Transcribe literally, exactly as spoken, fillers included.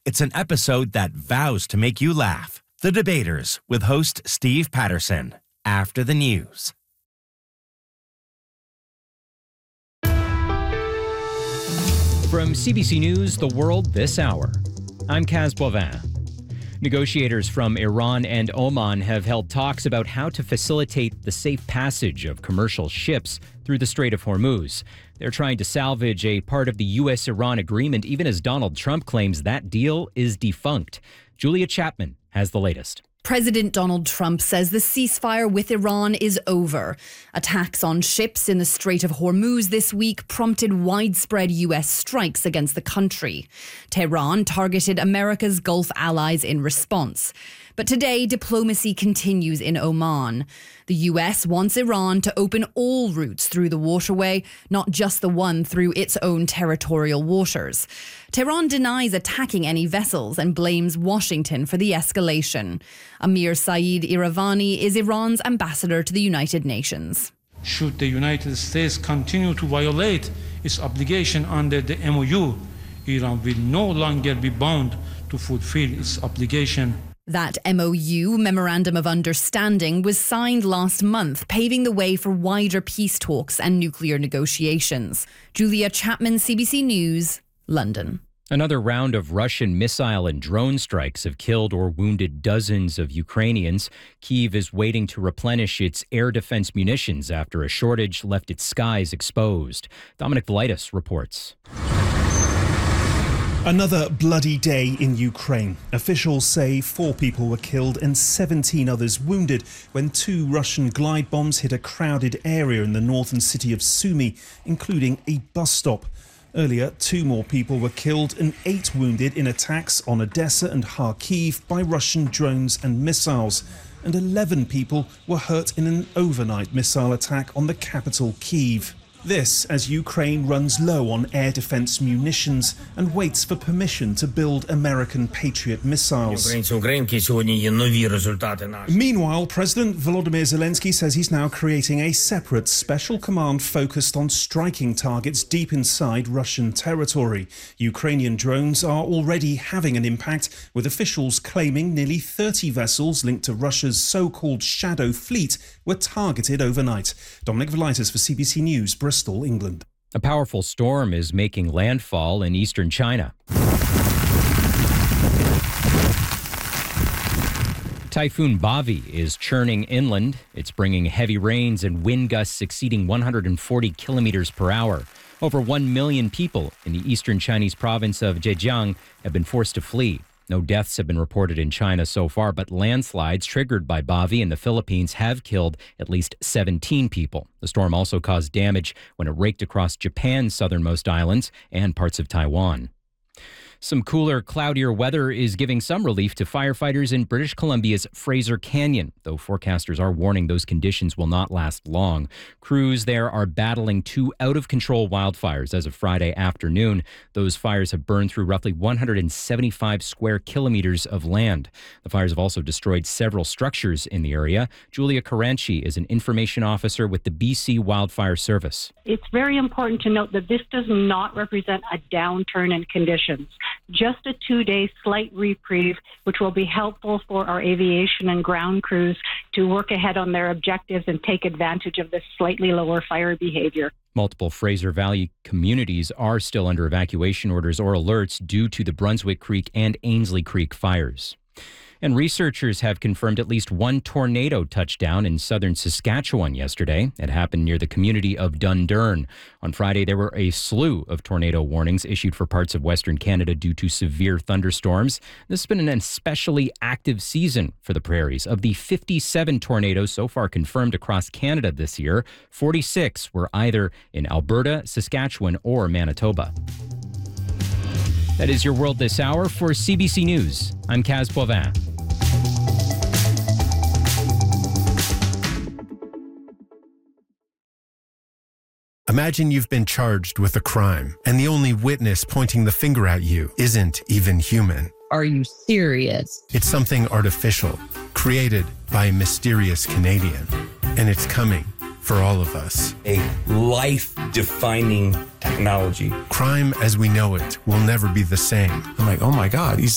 It's an episode that vows to make you laugh. The Debaters with host Steve Patterson. After the news. From C B C News, The World This Hour, I'm Kaz Boivin. Negotiators from Iran and Oman have held talks about how to facilitate the safe passage of commercial ships through the Strait of Hormuz. They're trying to salvage a part of the U S Iran agreement, even as Donald Trump claims that deal is defunct. Julia Chapman has the latest. President Donald Trump says the ceasefire with Iran is over. Attacks on ships in the Strait of Hormuz this week prompted widespread U S strikes against the country. Tehran targeted America's Gulf allies in response. But today, diplomacy continues in Oman. The U S wants Iran to open all routes through the waterway, not just the one through its own territorial waters. Tehran denies attacking any vessels and blames Washington for the escalation. Amir Saeed Iravani is Iran's ambassador to the United Nations. Should the United States continue to violate its obligation under the M O U, Iran will no longer be bound to fulfill its obligation. That M O U, Memorandum of Understanding, was signed last month, paving the way for wider peace talks and nuclear negotiations. Julia Chapman, C B C News, London. Another round of Russian missile and drone strikes have killed or wounded dozens of Ukrainians. Kyiv is waiting to replenish its air defense munitions after a shortage left its skies exposed. Dominic Velitis reports. Another bloody day in Ukraine. Officials say four people were killed and seventeen others wounded when two Russian glide bombs hit a crowded area in the northern city of Sumy, including a bus stop. Earlier, two more people were killed and eight wounded in attacks on Odessa and Kharkiv by Russian drones and missiles. And eleven people were hurt in an overnight missile attack on the capital, Kyiv. This as Ukraine runs low on air defense munitions and waits for permission to build American Patriot missiles. Meanwhile, President Volodymyr Zelensky says he's now creating a separate special command focused on striking targets deep inside Russian territory. Ukrainian drones are already having an impact, with officials claiming nearly thirty vessels linked to Russia's so-called shadow fleet were targeted overnight. Dominic Velitis for C B C News, Bristol, England. A powerful storm is making landfall in eastern China. Typhoon Bavi is churning inland. It's bringing heavy rains and wind gusts exceeding one hundred forty kilometers per hour. Over one million people in the eastern Chinese province of Zhejiang have been forced to flee. No deaths have been reported in China so far, but landslides triggered by Bavi in the Philippines have killed at least seventeen people. The storm also caused damage when it raked across Japan's southernmost islands and parts of Taiwan. Some cooler, cloudier weather is giving some relief to firefighters in British Columbia's Fraser Canyon, though forecasters are warning those conditions will not last long. Crews there are battling two out-of-control wildfires as of Friday afternoon. Those fires have burned through roughly one hundred seventy-five square kilometers of land. The fires have also destroyed several structures in the area. Julia Caranci is an information officer with the B C Wildfire Service. It's very important to note that this does not represent a downturn in conditions. Just a two-day slight reprieve, which will be helpful for our aviation and ground crews to work ahead on their objectives and take advantage of this slightly lower fire behavior. Multiple Fraser Valley communities are still under evacuation orders or alerts due to the Brunswick Creek and Ainsley Creek fires. And researchers have confirmed at least one tornado touchdown in southern Saskatchewan yesterday. It happened near the community of Dundurn. On Friday, there were a slew of tornado warnings issued for parts of Western Canada due to severe thunderstorms. This has been an especially active season for the prairies. Of the fifty-seven tornadoes so far confirmed across Canada this year, forty-six were either in Alberta, Saskatchewan, or Manitoba. That is your World This Hour. For C B C News, I'm Kaz Boivin. Imagine you've been charged with a crime, and the only witness pointing the finger at you isn't even human. Are you serious? It's something artificial, created by a mysterious Canadian, and it's coming for all of us. A life-defining technology. Crime as we know it will never be the same. I'm like, oh my God, he's